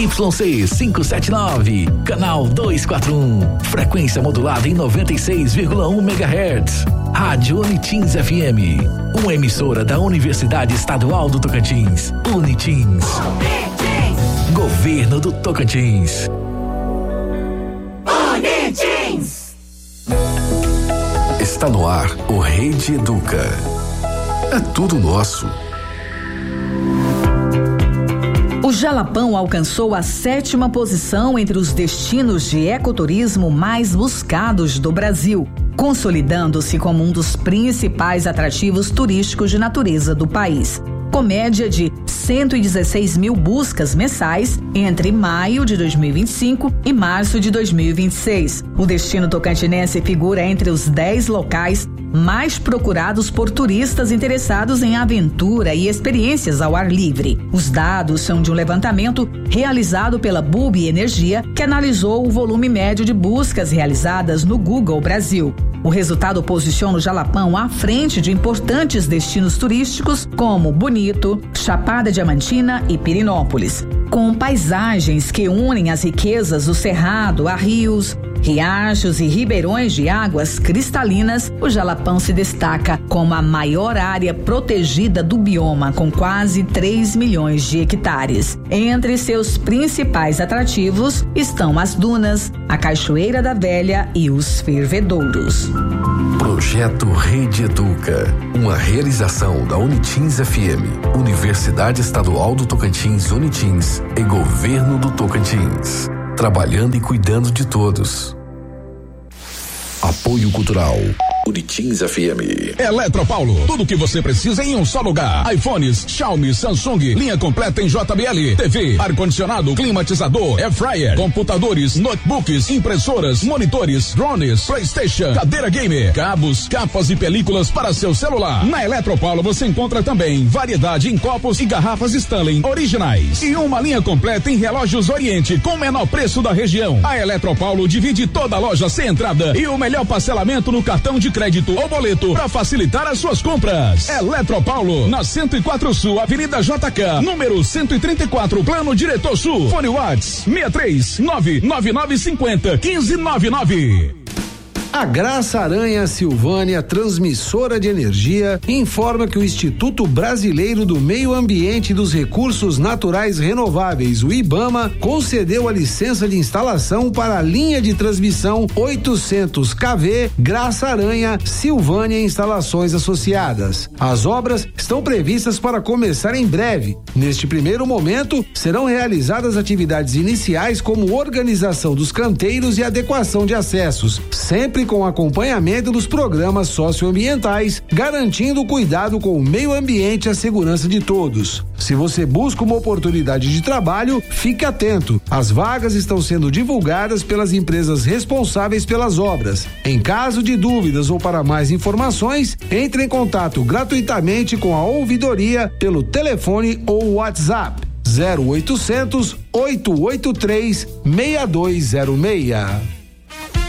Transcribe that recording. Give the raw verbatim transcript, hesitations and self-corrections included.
Y C quinhentos e setenta e nove, canal duzentos e quarenta e um, frequência modulada em noventa e seis vírgula um megahertz. Rádio Unitins F M, uma emissora da Universidade Estadual do Tocantins, Unitins. Governo do Tocantins. Unitins. Está no ar o Rede Educa. É tudo nosso. O Jalapão alcançou a sétima posição entre os destinos de ecoturismo mais buscados do Brasil, consolidando-se como um dos principais atrativos turísticos de natureza do país. Com média de cento e dezesseis mil buscas mensais entre maio de dois mil e vinte e cinco e março de dois mil e vinte e seis. O destino tocantinense figura entre os dez locais mais procurados por turistas interessados em aventura e experiências ao ar livre. Os dados são de um levantamento realizado pela Bulb Energia, que analisou o volume médio de buscas realizadas no Google Brasil. O resultado posiciona o Jalapão à frente de importantes destinos turísticos como Bonito, Chapada Diamantina e Pirenópolis. Com paisagens que unem as riquezas do Cerrado a rios, riachos e ribeirões de águas cristalinas, o Jalapão se destaca como a maior área protegida do bioma, com quase três milhões de hectares. Entre seus principais atrativos estão as dunas, a Cachoeira da Velha e os fervedouros. Projeto Rede Educa, uma realização da Unitins F M, Universidade Estadual do Tocantins, Unitins e Governo do Tocantins. Trabalhando e cuidando de todos. Apoio Cultural Unitins F M. Eletropaulo, tudo o que você precisa em um só lugar. iPhones, Xiaomi, Samsung, linha completa em J B L, T V, ar-condicionado, climatizador, air fryer, computadores, notebooks, impressoras, monitores, drones, PlayStation, cadeira gamer, cabos, capas e películas para seu celular. Na Eletropaulo você encontra também variedade em copos e garrafas Stanley originais e uma linha completa em relógios Oriente com o menor preço da região. A Eletropaulo divide toda a loja sem entrada e o melhor parcelamento no cartão de crédito ou boleto para facilitar as suas compras. Eletropaulo, na cento e quatro Sul, Avenida J K, número cento e trinta e quatro, Plano Diretor Sul. Fone Whats seis três nove nove nove cinco zero um cinco nove nove. A Graça Aranha Silvânia, transmissora de energia, informa que o Instituto Brasileiro do Meio Ambiente e dos Recursos Naturais Renováveis, o IBAMA, concedeu a licença de instalação para a linha de transmissão oitocentos quilovolts Graça Aranha Silvânia Instalações Associadas. As obras estão previstas para começar em breve. Neste primeiro momento, serão realizadas atividades iniciais como organização dos canteiros e adequação de acessos, sempre com acompanhamento dos programas socioambientais, garantindo o cuidado com o meio ambiente e a segurança de todos. Se você busca uma oportunidade de trabalho, fique atento. As vagas estão sendo divulgadas pelas empresas responsáveis pelas obras. Em caso de dúvidas ou para mais informações, entre em contato gratuitamente com a ouvidoria pelo telefone ou WhatsApp zero oitocentos, oito oito três, seis dois zero seis.